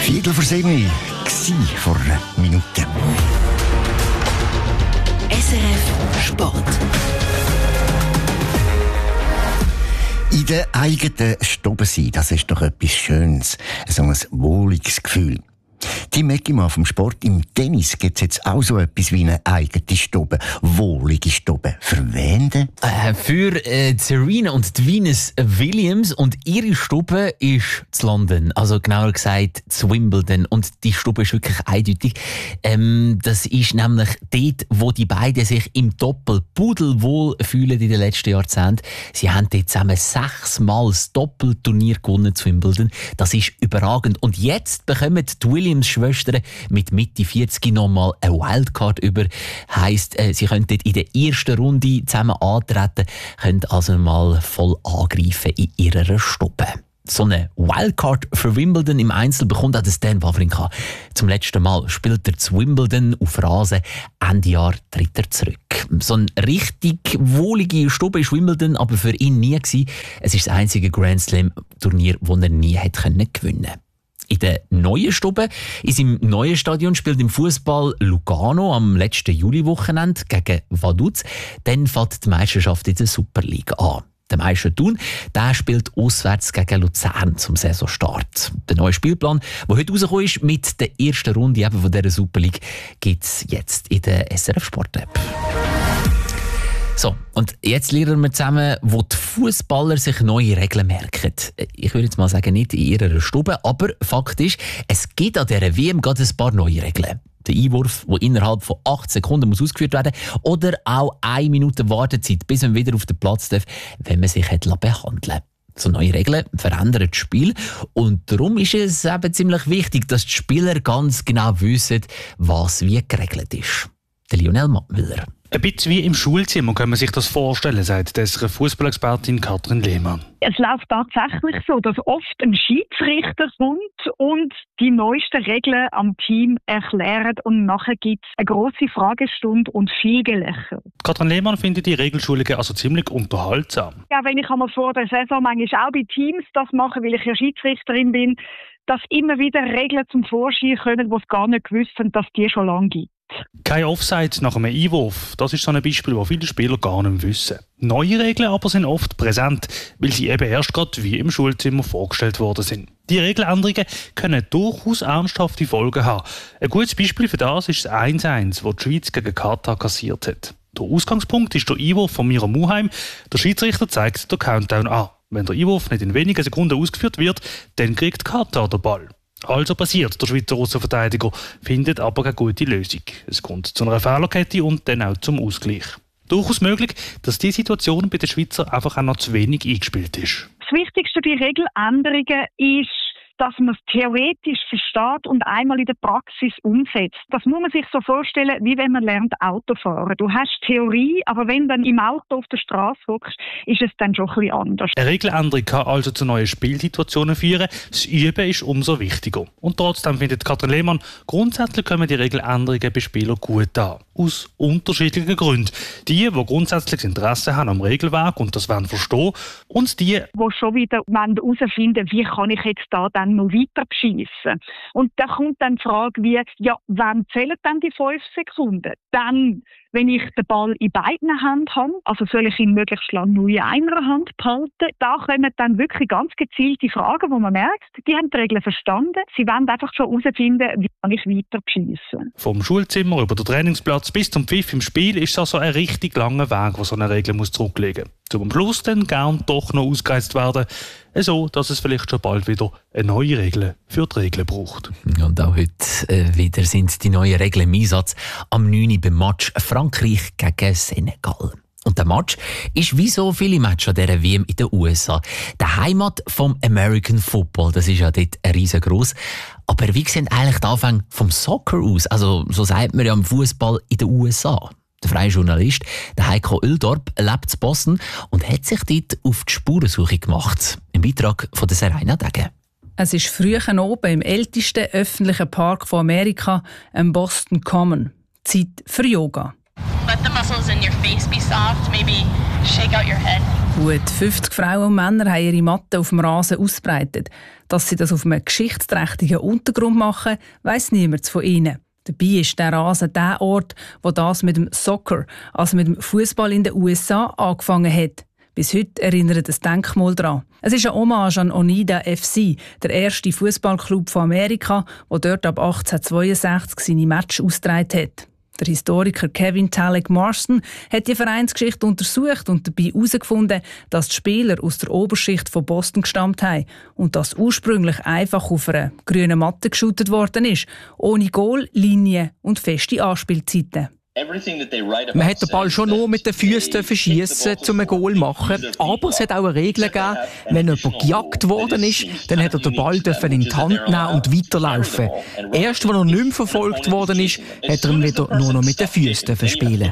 7:15 vor einer Minute. SRF Sport. In der eigenen Stube sein, das ist doch etwas Schönes. So ein wohliges Gefühl. Tim Eckimann vom Sport im Tennis gibt es jetzt auch so etwas wie eine eigene Stube. Wohlige Stube. Für wen denn? Für Serena und die Venus Williams. Und ihre Stube ist zu London. Also genauer gesagt zu Wimbledon. Und die Stube ist wirklich eindeutig. Das ist nämlich dort, wo die beiden sich im Doppel pudelwohl fühlen in den letzten Jahrzehnten. Sie haben dort zusammen 6-mal das Doppelturnier gewonnen zu Wimbledon. Das ist überragend. Und jetzt bekommen die Williams-Schwestern mit Mitte 40 nochmal eine Wildcard über. Heisst, sie können dort in der ersten Runde zusammen antreten, können also mal voll angreifen in ihrer Stube. So eine Wildcard für Wimbledon im Einzel bekommt auch der Stan Wawrinka. Zum letzten Mal spielt er zu Wimbledon auf Rasen. Ende Jahr tritt er zurück. So eine richtig wohlige Stube ist Wimbledon aber für ihn nie gewesen. Es ist das einzige Grand Slam-Turnier, das er nie hätte gewinnen können. In der neuen Stube, in seinem neuen Stadion, spielt im Fußball Lugano am letzten Juliwochenende gegen Vaduz. Dann fängt die Meisterschaft in der Superliga an. Der Meister Thun, der spielt auswärts gegen Luzern zum Saisonstart. Der neue Spielplan, der heute rausgekommen ist mit der ersten Runde eben von dieser Super League, gibt es jetzt in der SRF Sport App. So, und jetzt lernen wir zusammen, wo die Fußballer sich neue Regeln merken. Ich würde jetzt mal sagen, nicht in ihrer Stube, aber Fakt ist, es gibt an dieser WM gerade ein paar neue Regeln. Der Einwurf, der innerhalb von 8 Sekunden muss ausgeführt werden muss, oder auch 1 Minute Wartezeit, bis man wieder auf den Platz darf, wenn man sich behandeln lässt. So neue Regeln verändern das Spiel und darum ist es eben ziemlich wichtig, dass die Spieler ganz genau wissen, was wie geregelt ist. Der Lionel Mattmüller. Ein bisschen wie im Schulzimmer kann man sich das vorstellen, sagt unsere Fußballexpertin Katrin Lehmann. Es läuft tatsächlich so, dass oft ein Schiedsrichter kommt und die neuesten Regeln am Team erklärt und nachher gibt es eine grosse Fragestunde und viel Gelächter. Katrin Lehmann findet die Regelschulungen also ziemlich unterhaltsam. Ja, wenn ich einmal vor der Saison manchmal auch bei Teams das mache, weil ich ja Schiedsrichterin bin, dass immer wieder Regeln zum Vorschein kommen, die es gar nicht gewusst haben, dass die schon lange gibt. Kein Offside nach einem Einwurf, das ist so ein Beispiel, das viele Spieler gar nicht wissen. Neue Regeln aber sind oft präsent, weil sie eben erst gerade wie im Schulzimmer vorgestellt worden sind. Die Regeländerungen können durchaus ernsthafte Folgen haben. Ein gutes Beispiel für das ist das 1-1, das die Schweiz gegen Katar kassiert hat. Der Ausgangspunkt ist der Einwurf von Mira Muheim. Der Schiedsrichter zeigt den Countdown an. Wenn der Einwurf nicht in wenigen Sekunden ausgeführt wird, dann kriegt Katar den Ball. Also passiert, der Schweizer Aussenverteidiger findet aber keine gute Lösung. Es kommt zu einer Fehlerkette und dann auch zum Ausgleich. Durchaus möglich, dass die Situation bei den Schweizer einfach auch noch zu wenig eingespielt ist. Das Wichtigste bei Regeländerungen ist, dass man es theoretisch versteht und einmal in der Praxis umsetzt. Das muss man sich so vorstellen, wie wenn man lernt Autofahren. Du hast Theorie, aber wenn du dann im Auto auf der Straße hockst, ist es dann schon ein bisschen anders. Eine Regeländerung kann also zu neuen Spielsituationen führen. Das Üben ist umso wichtiger. Und trotzdem findet Katrin Lehmann, grundsätzlich kommen die Regeländerungen bei Spielern gut an. Aus unterschiedlichen Gründen. Die grundsätzlich Interesse haben am Regelwerk und das wollen verstehen. Und die schon wieder herausfinden, wie kann ich jetzt da dann noch weiter beschiessen. Und da kommt dann die Frage wie, ja, wann zählen dann die 5 Sekunden? Dann, wenn ich den Ball in beiden Händen habe, also soll ich ihn möglichst lange nur in einer Hand behalten? Da kommen dann wirklich ganz gezielte Fragen, wo man merkt, die haben die Regeln verstanden. Sie wollen einfach schon herausfinden, wie kann ich weiter beschiessen. Vom Schulzimmer über den Trainingsplatz bis zum Pfiff im Spiel ist also ein richtig langer Weg, wo so eine Regel zurücklegen muss. Zum Schluss dann gern doch noch ausgereizt werden, so dass es vielleicht schon bald wieder eine neue Regel für die Regeln braucht. Und auch heute wieder sind die neuen Regeln im Einsatz. Am 9. beim Match Frankreich gegen Senegal. Und der Match ist wie so viele Matches an dieser WM in den USA. Der Heimat vom American Football, das ist ja dort riesengroß. Aber wie sehen eigentlich die Anfänge vom Soccer aus? Also so sagt man ja im Fußball in den USA. Der freie Journalist, der Heiko Oeldorp, lebt in Boston und hat sich dort auf die Spurensuche gemacht. Im Beitrag von der Serena Degen. Es ist früh oben im ältesten öffentlichen Park von Amerika, im Boston Common. Zeit für Yoga. Let the muscles in your face be soft. Maybe shake out your head. Gut 50 Frauen und Männer haben ihre Matten auf dem Rasen ausgebreitet. Dass sie das auf einem geschichtsträchtigen Untergrund machen, weiss niemand von ihnen. Dabei ist der Rasen der Ort, wo das mit dem Soccer, also mit dem Fußball in den USA, angefangen hat. Bis heute erinnert das Denkmal daran. Es ist eine Hommage an Oneida FC, der erste Fußballclub von Amerika, der dort ab 1862 seine Matches ausgetragen hat. Der Historiker Kevin Talek Marston hat die Vereinsgeschichte untersucht und dabei herausgefunden, dass die Spieler aus der Oberschicht von Boston gestammt haben und dass ursprünglich einfach auf einer grünen Matte geshootet worden ist, ohne Goal, Linien und feste Anspielzeiten. Man hat den Ball schon nur mit den Füßen verschiessen, um ein Goal zu machen. Aber es hat auch eine Regel gegeben, wenn jemand gejagt worden ist, dann hat er den Ball in die Hand nehmen und weiterlaufen. Erst als er nicht mehr verfolgt worden ist, hat er ihn wieder nur noch mit den Füßen spielen.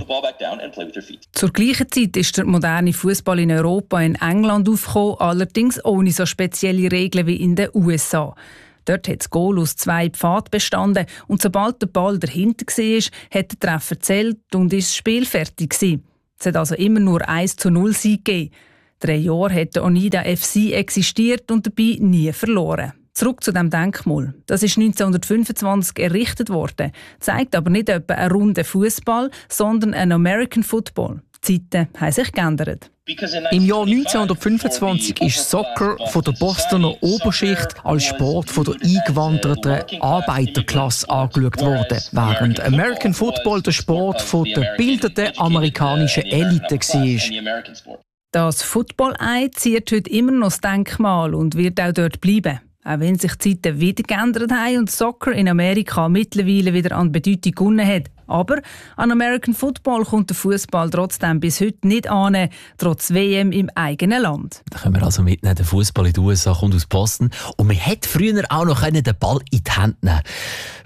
Zur gleichen Zeit ist der moderne Fußball in Europa in England aufgekommen, allerdings ohne so spezielle Regeln wie in den USA. Dort hat das Goal aus 2 Pfaden bestanden und sobald der Ball dahinter war, hat der Treffer gezählt und ist das Spiel fertig gewesen. Es hat also immer nur 1:0 Sieg gegeben. 3 Jahre hat der Oneida FC existiert und dabei nie verloren. Zurück zu dem Denkmal. Das ist 1925 errichtet worden, zeigt aber nicht etwa einen runden Fußball, sondern einen American Football. Die Zeiten haben sich geändert. Im Jahr 1925 ist Soccer von der Bostoner Oberschicht als Sport von der eingewanderten Arbeiterklasse angeschaut worden, während American Football der Sport von der gebildeten amerikanischen Elite war. Das Football-Ei zieht heute immer noch das Denkmal und wird auch dort bleiben. Auch wenn sich die Zeiten wieder geändert haben und Soccer in Amerika mittlerweile wieder an Bedeutung gewonnen hat. Aber an American Football kommt der Fußball trotzdem bis heute nicht an, trotz WM im eigenen Land. Da können wir also mitnehmen, der Fußball in den USA kommt aus Boston. Und man hätte früher auch noch den Ball in die Hand nehmen können.